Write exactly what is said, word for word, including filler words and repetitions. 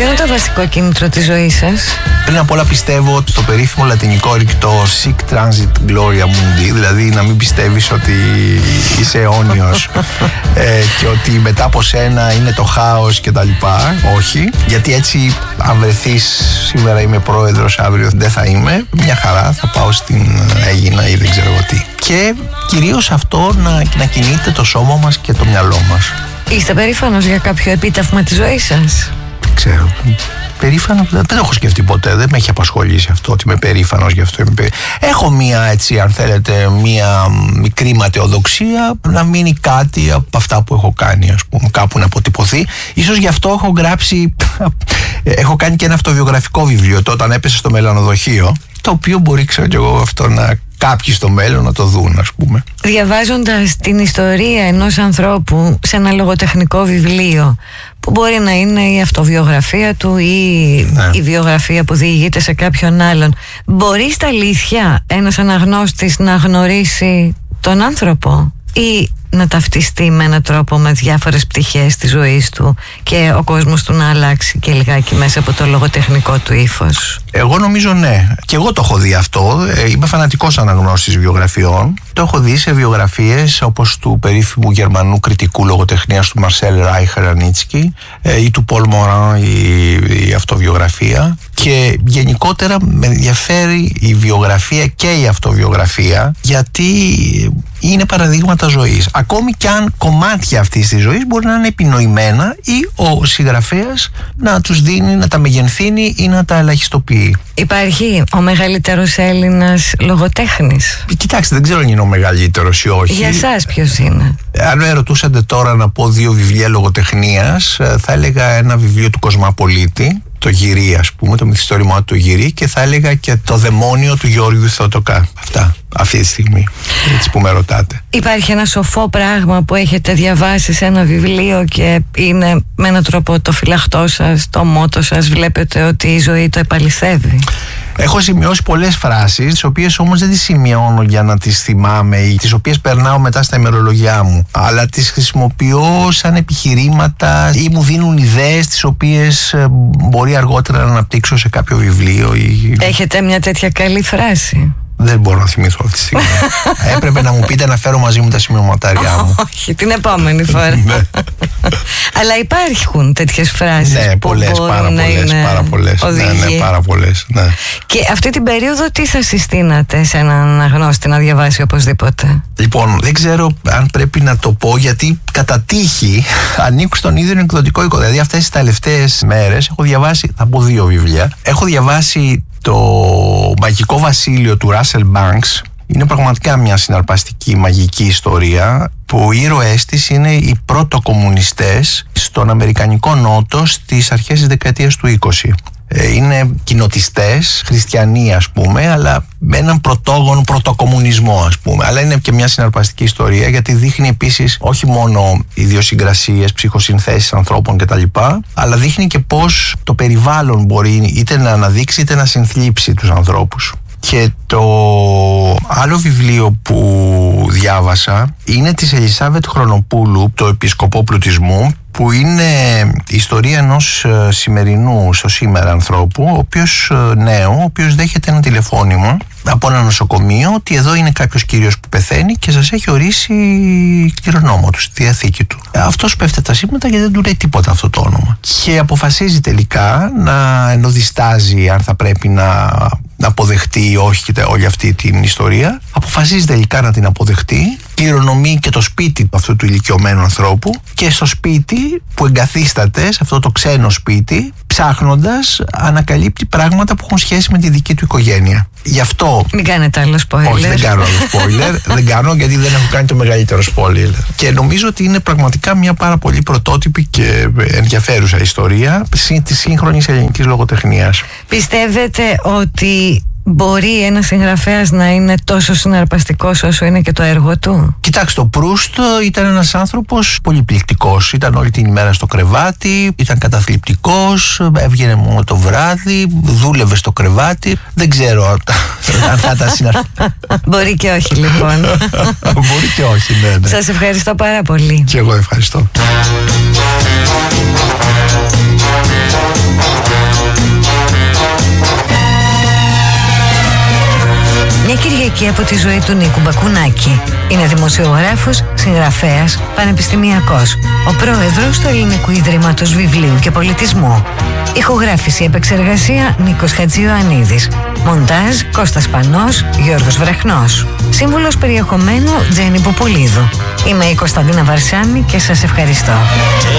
Ποιο είναι το βασικό κίνητρο της ζωής σας? Πριν απ' όλα πιστεύω στο περίφημο λατινικό ρηκτό Sic transit gloria mundi, δηλαδή να μην πιστεύεις ότι είσαι αιώνιος ε, και ότι μετά από σένα είναι το χάος και τα λοιπά. Όχι, γιατί έτσι αν βρεθείς σήμερα είμαι πρόεδρος, αύριο δεν θα είμαι, μια χαρά θα πάω στην Αίγινα ή δεν ξέρω εγώ τι. Και κυρίως αυτό να, να κινείται το σώμα μας και το μυαλό μας. Είστε περήφανος για κάποιο επίτευγμα της ζωής σας? Δεν ξέρω. Περήφανο, δεν το έχω σκεφτεί ποτέ, δεν με έχει απασχολήσει αυτό ότι είμαι περήφανος γι' αυτό. Είμαι περί... Έχω μία έτσι, αν θέλετε, μία μικρή ματαιοδοξία να μείνει κάτι από αυτά που έχω κάνει, ας πούμε, κάπου να αποτυπωθεί. Ίσως γι' αυτό έχω γράψει, έχω κάνει και ένα αυτοβιογραφικό βιβλίο, το όταν έπεσε στο μελανοδοχείο, το οποίο μπορεί, ξέρω κι εγώ, αυτό να κάποιοι στο μέλλον να το δουν, ας πούμε. Διαβάζοντας την ιστορία ενός ανθρώπου σε ένα λογοτεχνικό βιβλίο, που μπορεί να είναι η αυτοβιογραφία του ή ναι. η βιογραφία που διηγείται σε κάποιον άλλον, μπορεί στα αλήθεια ένας αναγνώστης να γνωρίσει τον άνθρωπο ή να ταυτιστεί με έναν τρόπο με διάφορες πτυχές της ζωής του και ο κόσμος του να αλλάξει και λιγάκι μέσα από το λογοτεχνικό του ύφος? Εγώ νομίζω ναι. Και εγώ το έχω δει αυτό. Είμαι φανατικός αναγνώστης βιογραφιών. Το έχω δει σε βιογραφίες όπως του περίφημου Γερμανού κριτικού λογοτεχνίας του Μαρσέλ Ράιχερ Ανίτσκι ή του Πολ Μοράν η, η αυτοβιογραφία. Και γενικότερα με ενδιαφέρει η βιογραφία και η αυτοβιογραφία, γιατί είναι παραδείγματα ζωής. Ακόμη και αν κομμάτια αυτής της ζωής μπορεί να είναι επινοημένα ή ο συγγραφέας να τους δίνει, να τα μεγενθύνει ή να τα ελαχιστοποιεί. Υπάρχει ο μεγαλύτερος Έλληνας λογοτέχνης? Κοιτάξτε, δεν ξέρω αν είναι ο μεγαλύτερος ή όχι. Για εσάς ποιος είναι? Αν με ρωτούσατε τώρα να πω δύο βιβλία λογοτεχνίας, θα έλεγα ένα βιβλίο του Κοσμαπολίτη, το Γυρί, ας πούμε, το μυθιστόρημα του Γυρί, και θα έλεγα και το Δαιμόνιο του Γιώργου Θεοτοκά. Αυτά, αυτή τη στιγμή, έτσι που με ρωτάτε. Υπάρχει ένα σοφό πράγμα που έχετε διαβάσει σε ένα βιβλίο και είναι με έναν τρόπο το φυλαχτό σας, το μότο σας, βλέπετε ότι η ζωή το επαληθεύει? Έχω σημειώσει πολλές φράσεις, τις οποίες όμως δεν τις σημειώνω για να τις θυμάμαι ή τις οποίες περνάω μετά στα ημερολογιά μου, αλλά τις χρησιμοποιώ σαν επιχειρήματα ή μου δίνουν ιδέες τις οποίες μπορεί αργότερα να αναπτύξω σε κάποιο βιβλίο ή... Έχετε μια τέτοια καλή φράση? Δεν μπορώ να θυμηθώ αυτή τη στιγμή. Έπρεπε να μου πείτε να φέρω μαζί μου τα σημειωματάριά μου. Όχι, την επόμενη φορά. Αλλά υπάρχουν τέτοιες φράσεις. Ναι, πολλές, πάρα πολλές, πάρα πολλές. Ναι, ναι, πάρα πολλές. Ναι. Και αυτή την περίοδο τι θα συστήνατε σε έναν αναγνώστη να διαβάσει οπωσδήποτε? Λοιπόν, δεν ξέρω αν πρέπει να το πω, γιατί κατά τύχη ανήκω στον ίδιο εκδοτικό οίκο. Δηλαδή αυτές τις τελευταίες μέρες έχω διαβάσει, θα πω δύο βιβλία. Έχω διαβάσει το Μαγικό Βασίλειο του Ράσελ Μπάνκς. Είναι πραγματικά μια συναρπαστική μαγική ιστορία που οι ήρωές της είναι οι πρωτοκομμουνιστές στον Αμερικανικό Νότο στις αρχές της δεκαετίας του είκοσι. Είναι κοινοτιστές, χριστιανοί ας πούμε, αλλά με έναν πρωτόγονο πρωτοκομμουνισμό ας πούμε. Αλλά είναι και μια συναρπαστική ιστορία, γιατί δείχνει επίσης όχι μόνο ιδιοσυγκρασίες, ψυχοσυνθέσεις ανθρώπων κτλ., αλλά δείχνει και πώς το περιβάλλον μπορεί είτε να αναδείξει είτε να συνθλίψει τους ανθρώπους. Και το άλλο βιβλίο που διάβασα είναι της Ελισάβετ Χρονοπούλου, το Επισκοπό Πλουτισμού, που είναι η ιστορία ενός σημερινού στο σήμερα ανθρώπου, ο οποίος νέο, ο οποίος δέχεται ένα τηλεφώνημα από ένα νοσοκομείο ότι εδώ είναι κάποιος κύριος που πεθαίνει και σας έχει ορίσει κληρονόμο του στη διαθήκη του. Αυτός πέφτει τα σήματα και δεν του λέει τίποτα αυτό το όνομα. Και αποφασίζει τελικά να ενοδιστάζει αν θα πρέπει να, να αποδεχτεί ή όχι και όλη αυτή την ιστορία. Αποφασίζει τελικά να την αποδεχτεί. Κληρονομεί και το σπίτι αυτού του ηλικιωμένου ανθρώπου, και στο σπίτι που εγκαθίσταται, σε αυτό το ξένο σπίτι, ψάχνοντας, ανακαλύπτει πράγματα που έχουν σχέση με τη δική του οικογένεια. Γι' αυτό... Μην κάνετε άλλο spoiler. Όχι, δεν κάνω άλλο spoiler. Δεν κάνω, γιατί δεν έχω κάνει το μεγαλύτερο spoiler. Και νομίζω ότι είναι πραγματικά μια πάρα πολύ πρωτότυπη και ενδιαφέρουσα ιστορία της σύγχρονης ελληνικής λογοτεχνίας. Πιστεύετε ότι μπορεί ένας συγγραφέας να είναι τόσο συναρπαστικός όσο είναι και το έργο του? Κοιτάξτε, ο Προύστ ήταν ένας άνθρωπος πολυπληκτικός. Ήταν όλη την ημέρα στο κρεβάτι, ήταν καταθλιπτικός, έβγαινε μόνο το βράδυ, δούλευε στο κρεβάτι. Δεν ξέρω αν θα τα συναρπαστεί. Μπορεί και όχι, λοιπόν. Μπορεί και όχι, ναι, ναι. Σας ευχαριστώ πάρα πολύ. Και εγώ ευχαριστώ. Κυριακή από τη ζωή του Νίκου Μπακουνάκη. Είναι δημοσιογράφος, συγγραφέας, πανεπιστημιακός. Ο πρόεδρος του Ελληνικού Ιδρύματος Βιβλίου και Πολιτισμού. Ηχογράφηση, επεξεργασία Νίκος Χατζιωαννίδης. Μοντάζ Κώστας Πανός, Γιώργος Βραχνός. Σύμβουλος περιεχομένου Τζένι Ποπουλίδου. Είμαι η Κωνσταντίνα Βαρσάμι και σας ευχαριστώ.